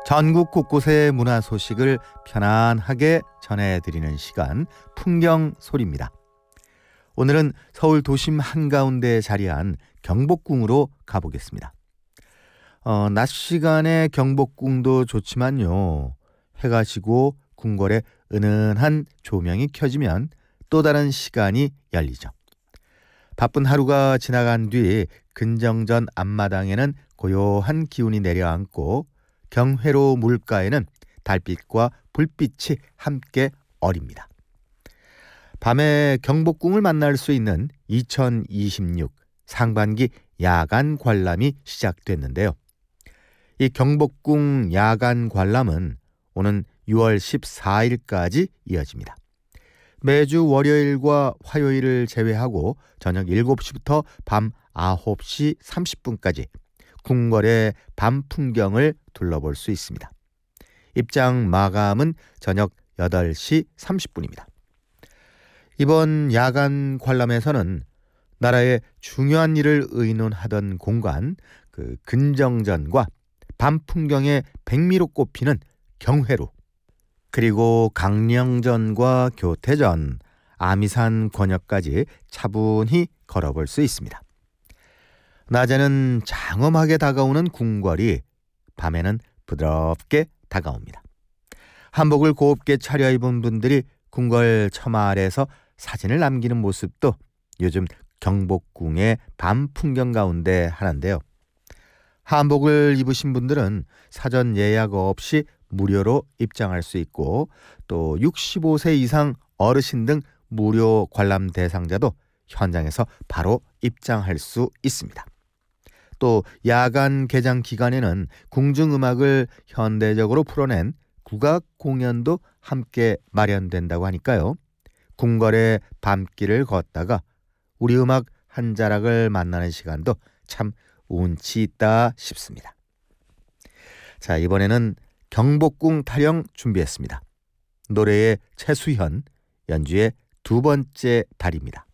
전국 곳곳의 문화 소식을 편안하게 전해드리는 시간, 풍경 소리입니다. 오늘은 서울 도심 한가운데에 자리한 경복궁으로 가보겠습니다. 낮 시간에 경복궁도 좋지만요, 해가 지고 궁궐에 은은한 조명이 켜지면 또 다른 시간이 열리죠. 바쁜 하루가 지나간 뒤 근정전 앞마당에는 고요한 기운이 내려앉고 경회로 물가에는 달빛과 불빛이 함께 어립니다. 밤에 경복궁을 만날 수 있는 2026 상반기 야간 관람이 시작됐는데요. 이 경복궁 야간 관람은 오는 6월 14일까지 이어집니다. 매주 월요일과 화요일을 제외하고 저녁 7시부터 밤 9시 30분까지 궁궐의 밤 풍경을 둘러볼 수 있습니다. 입장 마감은 저녁 8시 30분입니다. 이번 야간 관람에서는 나라의 중요한 일을 의논하던 공간, 근정전과 밤 풍경의 백미로 꼽히는 경회로, 그리고 강령전과 교태전, 아미산 권역까지 차분히 걸어볼 수 있습니다. 낮에는 장엄하게 다가오는 궁궐이 밤에는 부드럽게 다가옵니다. 한복을 곱게 차려입은 분들이 궁궐 처마 아래에서 사진을 남기는 모습도 요즘 경복궁의 밤 풍경 가운데 하나인데요. 한복을 입으신 분들은 사전 예약 없이 무료로 입장할 수 있고, 또 65세 이상 어르신 등 무료 관람 대상자도 현장에서 바로 입장할 수 있습니다. 또 야간 개장 기간에는 궁중음악을 현대적으로 풀어낸 국악 공연도 함께 마련된다고 하니까요. 궁궐의 밤길을 걷다가 우리 음악 한 자락을 만나는 시간도 참 운치 있다 싶습니다. 자, 이번에는 경복궁 타령 준비했습니다. 노래의 최수현, 연주의 두 번째 달입니다.